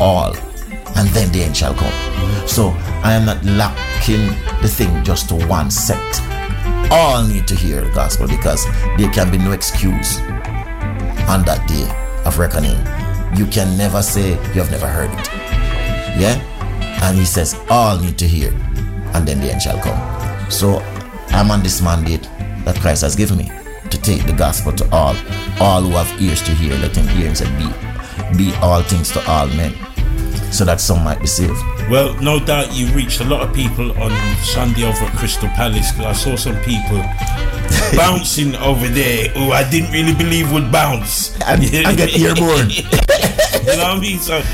all, and then the end shall come. So I am not locking the thing just to one sect. All need to hear the gospel, because there can be no excuse on that day of reckoning. You can never say you have never heard it. Yeah? And he says all need to hear, and then the end shall come. So I'm on this mandate that Christ has given me, to take the gospel to all who have ears to hear. Let him hear. And said, be all things to all men, so that some might be saved. Well, no doubt you reached a lot of people on Sunday over at Crystal Palace, because I saw some people bouncing over there who I didn't really believe would bounce and get airborne. You know what I mean? So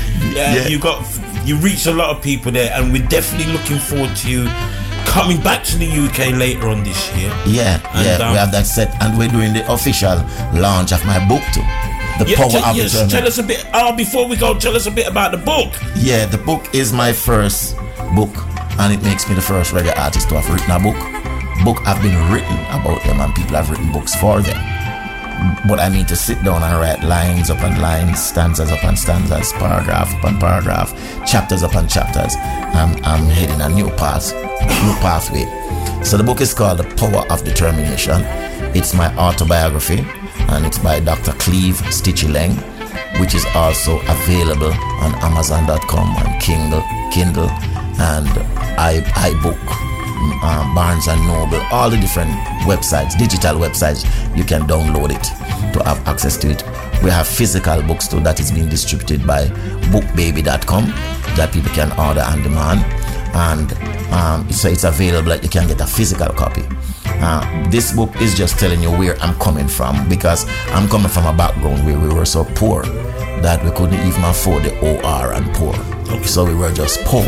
you reached a lot of people there, and we're definitely looking forward to you coming back to the UK later on this year. We have that set, and we're doing the official launch of my book too. The Power of Determination. Tell us a bit. Before we go, tell us a bit about the book. Yeah, the book is my first book, and it makes me the first reggae artist to have written a book. Book have been written about them, and people have written books for them. But I mean to sit down and write lines upon lines, stanzas upon stanzas, paragraph upon paragraph, chapters upon chapters. I'm heading a new pathway. So the book is called The Power of Determination. It's my autobiography, and it's by Dr. Cleve Stitchie-Leng, which is also available on Amazon.com and Kindle and iBook, Barnes and Noble, all the different websites, digital websites. You can download it to have access to it. We have physical books too that is being distributed by bookbaby.com that people can order on demand, and so it's available that you can get a physical copy. This book is just telling you where I'm coming from, because I'm coming from a background where we were so poor that we couldn't even afford the OR and poor. Okay. So we were just poor.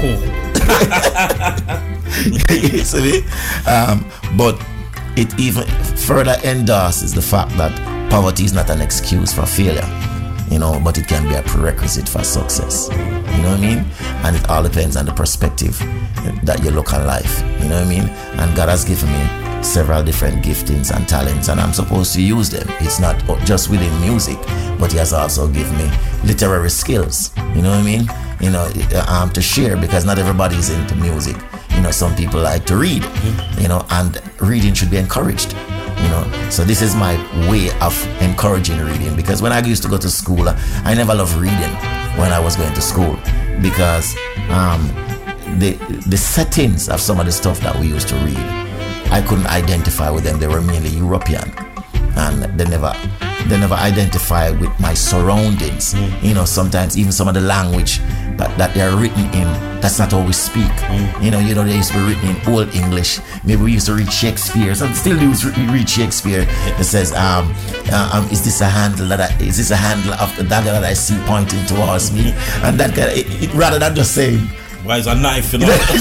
But it even further endorses the fact that poverty is not an excuse for failure, but it can be a prerequisite for success. You know what I mean? And it all depends on the perspective that you look at life. You know what I mean? And God has given me several different giftings and talents, and I'm supposed to use them. It's not just within music, but He has also given me literary skills. You know what I mean? To share, because not everybody is into music. Some people like to read, and reading should be encouraged. So this is my way of encouraging reading, because when I used to go to school, I never loved reading when I was going to school, because the settings of some of the stuff that we used to read, I couldn't identify with them. They were mainly European, and they never identify with my surroundings. Sometimes even some of the language that they're written in, that's not how we speak. They used to be written in Old English. Maybe we used to read Shakespeare. Some still use read Shakespeare. It says, is this a handle of the dagger that I see pointing towards me? And that guy, rather than just saying, why is a knife?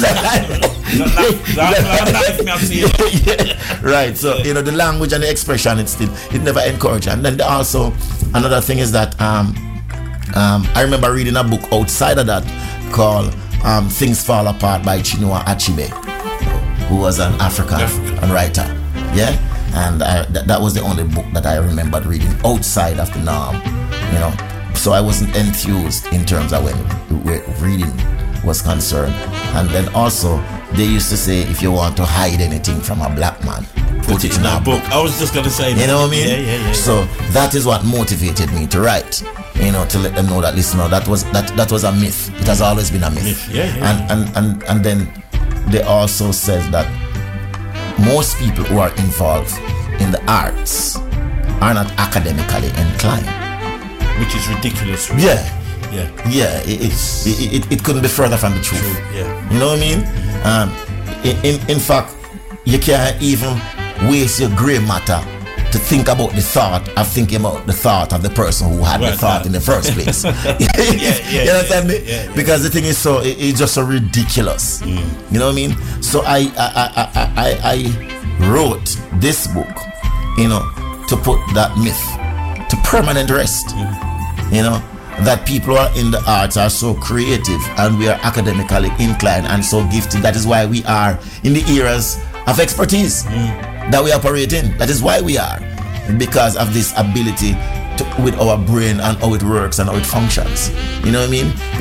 Right. So the language and the expression, it never encouraged. And then also another thing is that I remember reading a book outside of that called Things Fall Apart by Chinua Achebe, who was an African writer. Yeah. And that was the only book that I remembered reading outside of the norm. So I wasn't enthused in terms of when reading was concerned. And then also they used to say, if you want to hide anything from a black man, put it in a book. I was just going to say that. You know what I mean? Yeah. So that is what motivated me to write, to let them know that, listen, that was a myth. It has always been a myth. And then they also says that most people who are involved in the arts are not academically inclined, which is ridiculous. Really. Yeah, it couldn't be further from the truth. True. Yeah. You know what I mean? In fact, you can't even waste your grey matter to think about the thought of thinking about the thought of the person who had the thought in the first place. You understand me? Yeah. Because the thing is it's just so ridiculous. You know what I mean? So I wrote this book, to put that myth to permanent rest. That people who are in the arts are so creative, and we are academically inclined and so gifted. That is why we are in the areas of expertise that we operate in. That is why we are, because of this ability with our brain and how it works and how it functions. You know what I mean?